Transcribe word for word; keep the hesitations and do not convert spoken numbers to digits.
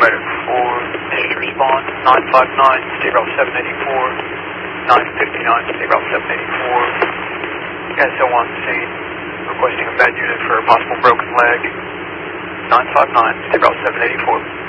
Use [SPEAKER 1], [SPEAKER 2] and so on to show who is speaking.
[SPEAKER 1] Rider four, needed to respond, nine five nine, state route seven eighty-four, nine fifty-nine, state route seven eighty-four, S O on scene, requesting a med unit for a possible broken leg, nine five nine, state route seven eighty-four.